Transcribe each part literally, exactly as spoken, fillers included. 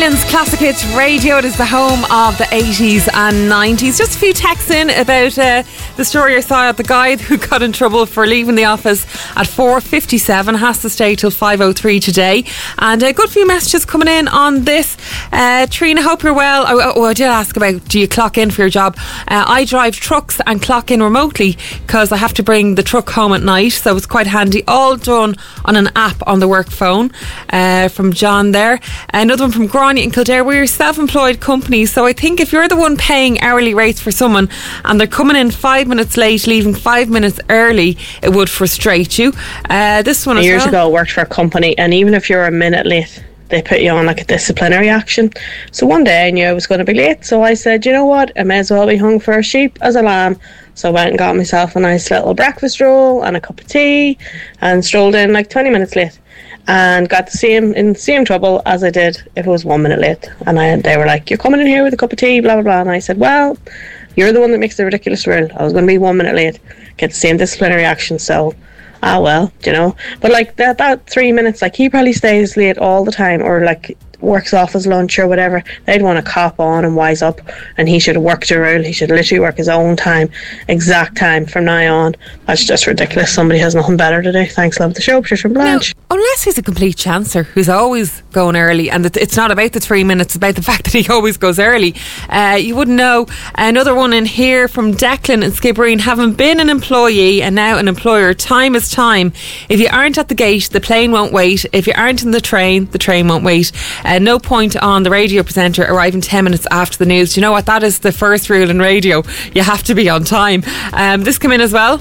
Ireland's Classic Hits Radio. It is the home of the eighties and nineties. Just a few texts in about uh, the story I saw at the guy who got in trouble for leaving the office at four fifty-seven, has to stay till five oh three today. And a good few messages coming in on this. Uh, Trina, hope you're well. Oh, oh, I did ask about, do you clock in for your job? Uh, I drive trucks and clock in remotely because I have to bring the truck home at night, so it's quite handy. All done on an app on the work phone. Uh, from John there. Another one from Grania in Kildare. We're self-employed companies, so I think if you're the one paying hourly rates for someone and they're coming in five minutes late, leaving five minutes early, it would frustrate you. Uh, this one as Years well. ago I worked for a company, and even if you're a minute late, they put you on like a disciplinary action. So one day I knew I was going to be late, so I said, you know what, I may as well be hung for a sheep as a lamb. So I went and got myself a nice little breakfast roll and a cup of tea and strolled in like twenty minutes late, and got the same in the same trouble as I did if it was one minute late. And I, they were like, you're coming in here with a cup of tea, blah blah blah. And I said, well, you're the one that makes the ridiculous rule. I was going to be one minute late, get the same disciplinary action. So ah well, you know. But like that that three minutes, like he probably stays late all the time, or like works off his lunch or whatever. They'd want to cop on and wise up, and he should have worked a rule. He should literally work his own time, exact time from now on. That's just ridiculous. Somebody has nothing better to do. Thanks, love the show, Patricia and Blanche. Now, unless he's a complete chancer who's always going early, and it's not about the three minutes, it's about the fact that he always goes early, uh, you wouldn't know. Another one in here from Declan in Skibbereen. Having been an employee and now an employer, time is time. If you aren't at the gate, the plane won't wait. If you aren't in the train, the train won't wait. Uh, no point on the radio presenter arriving ten minutes after the news. Do you know what? That is the first rule in radio. You have to be on time. Um, this come in as well.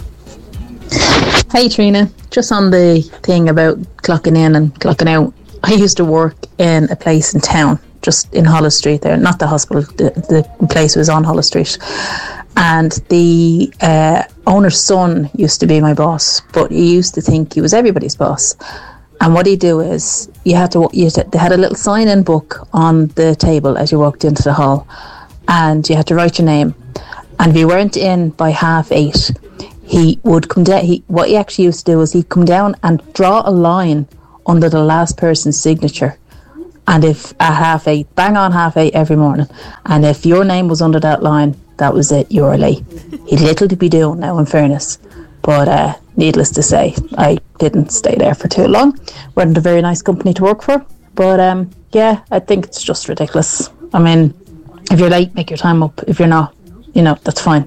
Hey Trina, just on the thing about clocking in and clocking out, I used to work in a place in town, just in Holles Street there, not the hospital, the, the place was on Holles Street, and the uh, owner's son used to be my boss, but he used to think he was everybody's boss. And what he'd do is, you had to, you had to, they had a little sign-in book on the table as you walked into the hall, and you had to write your name. And if you weren't in by half eight, he would come down. He, what he actually used to do was he'd come down and draw a line under the last person's signature. And if at half eight, bang on half eight every morning, and if your name was under that line, that was it, you were late. He'd little to be doing now, in fairness. But uh, needless to say, I didn't stay there for too long. Wasn't a very nice company to work for. But um, yeah, I think it's just ridiculous. I mean, if you're late, make your time up. If you're not, you know, that's fine.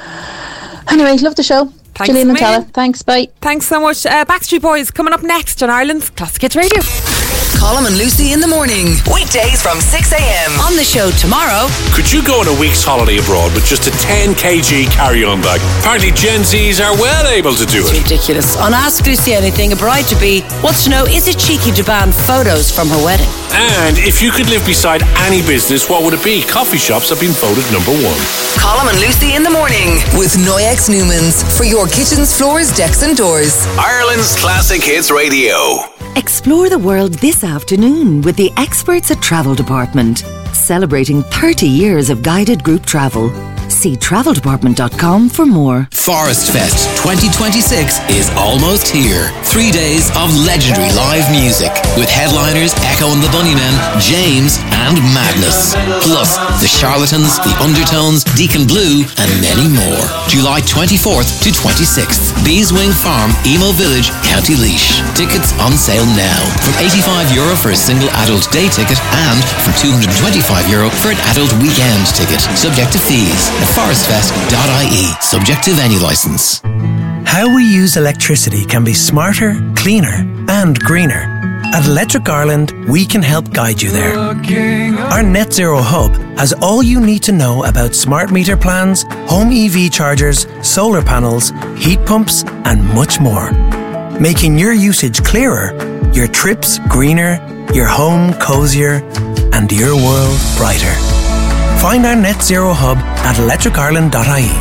Anyway, love the show. Thanks, Gillian and Tala. Thanks, bye. Thanks so much. Uh, Backstreet Boys coming up next on Ireland's Classic Hits Radio. Colm and Lucy in the morning. Weekdays from six a.m. On the show tomorrow. Could you go on a week's holiday abroad with just a ten kilogram carry-on bag? Apparently Gen Zs are well able to do It's it. ridiculous. On Ask Lucy Anything, a bride-to-be wants to know, is it cheeky to ban photos from her wedding? And if you could live beside any business, what would it be? Coffee shops have been voted number one. Colm and Lucy in the morning with Noyex Newmans for your kitchens, floors, decks and doors. Ireland's Classic Hits Radio. Explore the world this afternoon with the experts at Travel Department, celebrating thirty years of guided group travel. See travel department dot com for more. Forest Fest twenty twenty-six is almost here. Three days of legendary live music with headliners Echo and the Bunnymen, James and Madness. Plus The Charlatans, The Undertones, Deacon Blue and many more. July twenty-fourth to twenty-sixth. Beeswing Farm, Emo Village, County Laois. Tickets on sale now from eighty-five euro for a single adult day ticket and from two hundred twenty-five euro for an adult weekend ticket. Subject to fees. At forest fest dot I E. Subject to venue licence. How we use electricity can be smarter, cleaner and greener. At Electric Ireland, we can help guide you there. Our Net Zero Hub has all you need to know about smart meter plans, home E V chargers, solar panels, heat pumps and much more. Making your usage clearer, your trips greener, your home cosier and your world brighter. Find our Net Zero Hub at electric ireland dot I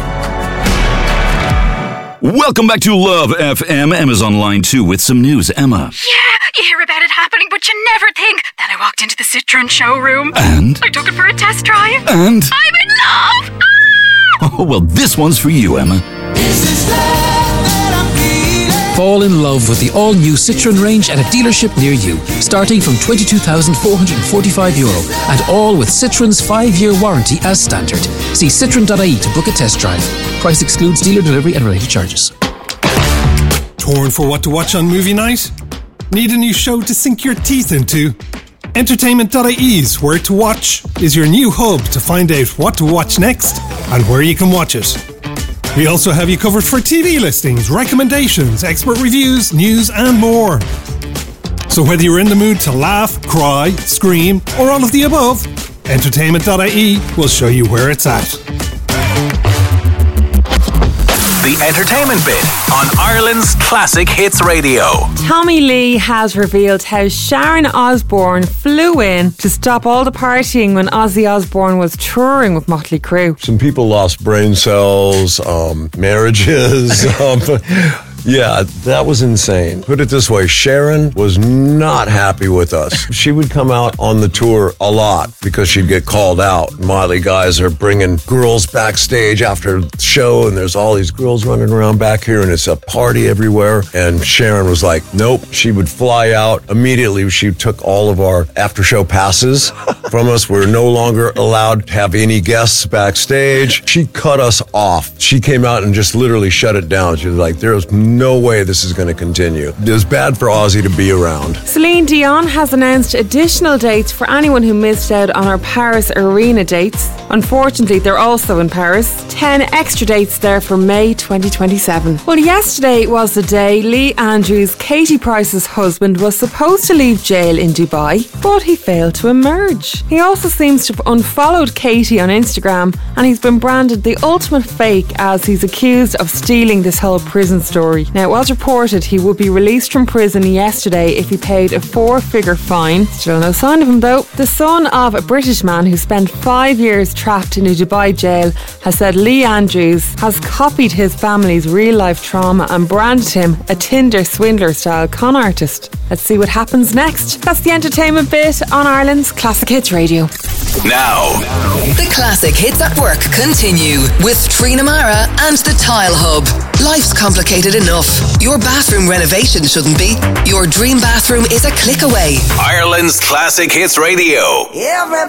E. Welcome back to Love F M. Emma's on line two with some news. Emma. Yeah, you hear about it happening, but you never think. Then I walked into the Citroen showroom. And? I took it for a test drive. And? I'm in love! Ah! Oh, well, this one's for you, Emma. This is love that I'm feeling. Fall in love with the all-new Citroën range at a dealership near you, starting from twenty-two thousand four hundred forty-five euro, and all with Citroën's five-year warranty as standard. See citroen dot I E to book a test drive. Price excludes dealer delivery and related charges. Torn for what to watch on movie night? Need a new show to sink your teeth into? Entertainment dot I E's Where to Watch is your new hub to find out what to watch next and where you can watch it. We also have you covered for T V listings, recommendations, expert reviews, news and more. So whether you're in the mood to laugh, cry, scream or all of the above, Entertainment dot I E will show you where it's at. The Entertainment Bit on Ireland's Classic Hits Radio. Tommy Lee has revealed how Sharon Osbourne flew in to stop all the partying when Ozzy Osbourne was touring with Motley Crue. Some people lost brain cells, um, marriages. um, Yeah, that was insane. Put it this way, Sharon was not happy with us. She would come out on the tour a lot because she'd get called out. Motley guys are bringing girls backstage after the show, and there's all these girls running around back here, and it's a party everywhere. And Sharon was like, nope. She would fly out immediately. She took all of our after-show passes from us. We're no longer allowed to have any guests backstage. She cut us off. She came out and just literally shut it down. She was like, there's no way this is going to continue. It was bad for Ozzy to be around. Celine Dion has announced additional dates for anyone who missed out on her Paris Arena dates. Unfortunately, they're also in Paris. Ten extra dates there for May twenty twenty-seven. Well, yesterday was the day Lee Andrews, Katie Price's husband, was supposed to leave jail in Dubai, but he failed to emerge. He also seems to have unfollowed Katie on Instagram, and he's been branded the ultimate fake as he's accused of stealing this whole prison story. Now, it was reported he would be released from prison yesterday if he paid a four-figure fine. Still no sign of him though. The son of a British man who spent five years trapped in a Dubai jail has said Lee Andrews has copied his family's real-life trauma and branded him a Tinder swindler-style con artist. Let's see what happens next. That's the Entertainment Bit on Ireland's Classic Hits Radio. Now, the Classic Hits at Work continue with Trina Mara and the Tile Hub. Life's complicated enough. Your bathroom renovation shouldn't be. Your dream bathroom is a click away. Ireland's Classic Hits Radio. Everybody